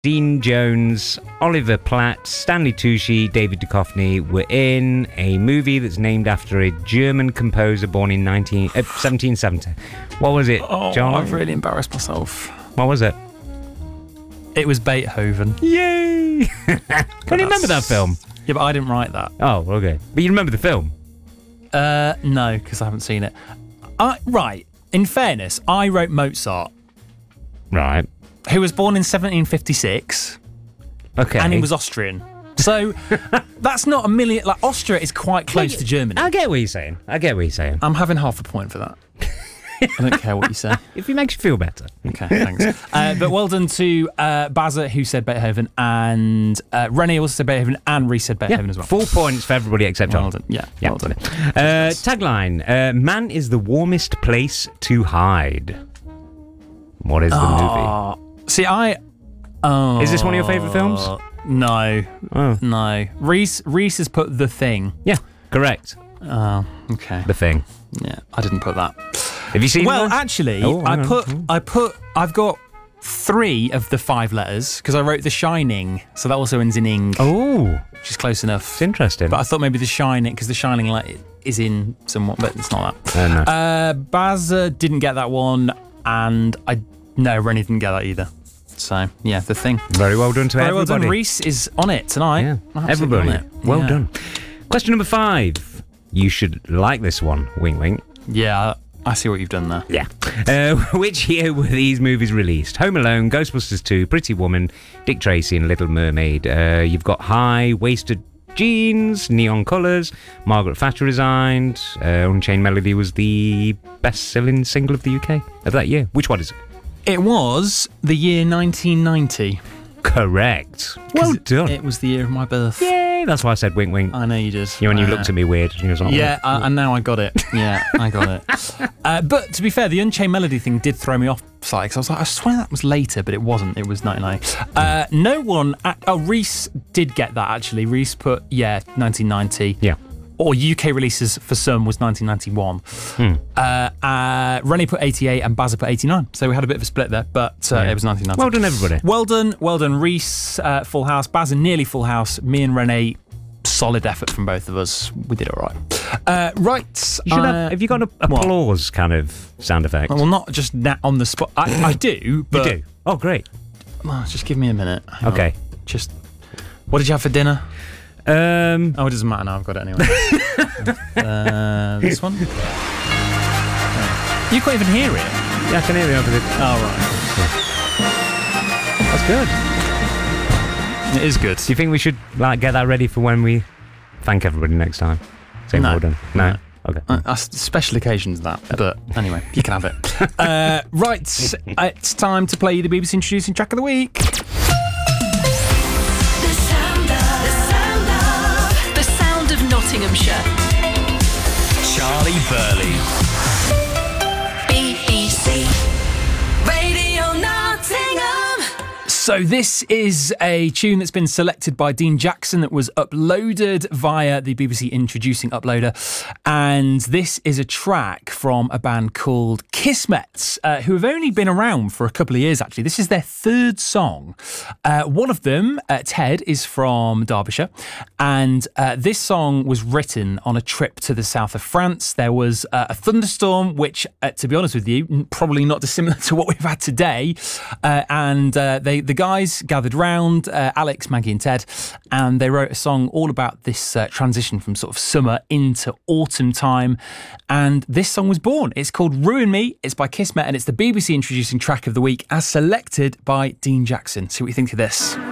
Dean Jones, Oliver Platt, Stanley Tucci, David Duchovny were in a movie that's named after a German composer born in 1770. What was it, John? I've really embarrassed myself. What was it? It was Beethoven. Yay! Can you remember that film? Yeah, but I didn't write that. Oh, okay. But you remember the film? No, because I haven't seen it. Right, in fairness, I wrote Mozart. Right. Who was born in 1756. Okay. And he was Austrian. So that's not a million. Like, Austria is quite close to Germany. I get what you're saying. I'm having half a point for that. I don't care what you say. If it makes you feel better. Okay, thanks. But well done to Bazza, who said Beethoven, and Rennie also said Beethoven, and Reese said Beethoven as well. 4 points for everybody except John. Well done. Yeah, well done. Tagline, man is the warmest place to hide. What is the movie? See, Is this one of your favourite films? No. Oh. No. Reese has put The Thing. Yeah, correct. Oh, okay. The Thing. Yeah, I didn't put that. Have you seen Well, one? actually, I've got 3 of the 5 letters because I wrote The Shining, so that also ends in ing. Oh, which is close enough. it's interesting. But I thought maybe The Shining, because The Shining is in somewhat, but it's not that. No. Bazza didn't get that one, and Rennie didn't get that either. So, yeah, The Thing. Very well done to Very everybody. well done. Reese is on it tonight. Yeah, Absolutely everybody. on it. Well Yeah. done. Question number 5. You should like this one. Wink, wink. Yeah, I see what you've done there. Yeah. Which year were these movies released? Home Alone, Ghostbusters 2, Pretty Woman, Dick Tracy and Little Mermaid. You've got High-Waisted Jeans, Neon Colours, Margaret Thatcher Resigned, Unchained Melody was the best-selling single of the UK of that year. Which one is it? It was the year 1990. Correct. Well done. It was the year of my birth. Yay, that's why I said wink, wink. I know you did. When you looked at me weird. And you was like, yeah, and now I got it. Yeah, I got it. But to be fair, the Unchained Melody thing did throw me off slightly, because I was like, I swear that was later, but it wasn't. It was 1990. No one... Reese did get that, actually. Reese put, 1990. Yeah. Or UK releases for some was 1991. Rennie put 88 and Bazza put 89. So we had a bit of a split there, but it was 1990. Well done, everybody. Well done. Reese, full house. Bazza, nearly full house. Me and Rennie, solid effort from both of us. We did all right. Right. You should have you got an applause kind of sound effect? Well, not just on the spot. I do, but... You do? Oh, great. Well, just give me a minute. Hang Okay. on. Just... What did you have for dinner? It doesn't matter now. I've got it anyway. This one? You can't even hear it. Yeah, I can hear it over the... Oh, right. That's good. It is good. Do you think we should get that ready for when we thank everybody next time? Say No. well done. No? Okay. Special occasions, that. But anyway, you can have it. Right. It's time to play the BBC Introducing Track of the Week. The sound of Nottinghamshire. Charlie Burley. BBC Radio Nottingham. So this is a tune that's been selected by Dean Jackson that was uploaded via the BBC Introducing Uploader. And this is a track from a band called Kismet, who have only been around for a couple of years, actually. This is their 3rd song. One of them, Ted, is from Derbyshire. And this song was written on a trip to the south of France. There was a thunderstorm, which, to be honest with you, probably not dissimilar to what we've had today. And the guys gathered round, Alex, Maggie and Ted, and they wrote a song all about this transition from sort of summer into autumn time. And this song was born. It's called Ruin Me. It's by Kismet, and it's the BBC Introducing Track of the Week as selected by Dean Jackson. See what you think of this.